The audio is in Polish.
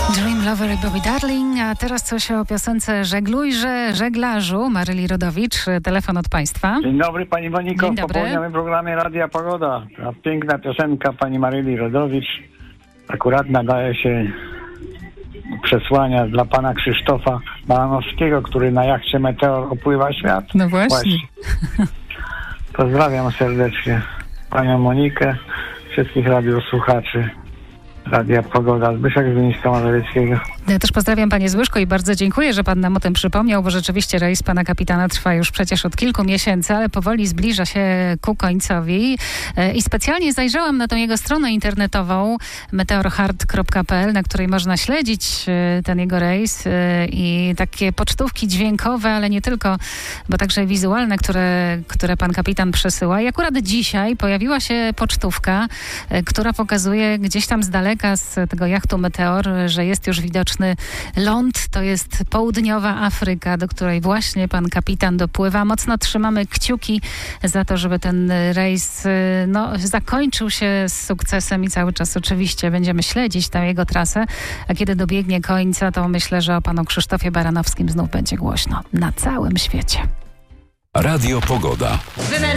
Dream Lover i Bobby Darling, a teraz coś o piosence Żeglujże żeglarzu Maryli Rodowicz. Telefon od Państwa. Dzień dobry Pani Moniko, Dzień w dobry. popołudniowym programie Radia Pogoda. Ta piękna piosenka Pani Maryli Rodowicz akurat nadaje się przesłania dla Pana Krzysztofa Baranowskiego, który na jachcie Meteor opływa świat. No właśnie. Pozdrawiam serdecznie Panią Monikę, wszystkich radiosłuchaczy Radia Pogoda, Zbyszek z Wińska Mazowieckiego. Ja też pozdrawiam Panie Zbyszko i bardzo dziękuję, że Pan nam o tym przypomniał, bo rzeczywiście rejs Pana kapitana trwa już przecież od kilku miesięcy, ale powoli zbliża się ku końcowi. I specjalnie zajrzałam na tą jego stronę internetową meteorhard.pl, na której można śledzić ten jego rejs i takie pocztówki dźwiękowe, ale nie tylko, bo także wizualne, które Pan kapitan przesyła. I akurat dzisiaj pojawiła się pocztówka, która pokazuje gdzieś tam z daleka z tego jachtu Meteor, że jest już widoczny ląd. To jest południowa Afryka, do której właśnie Pan kapitan dopływa. Mocno trzymamy kciuki za to, żeby ten rejs zakończył się z sukcesem i cały czas oczywiście będziemy śledzić tę jego trasę. A kiedy dobiegnie końca, to myślę, że o Panu Krzysztofie Baranowskim znów będzie głośno na całym świecie. Radio Pogoda.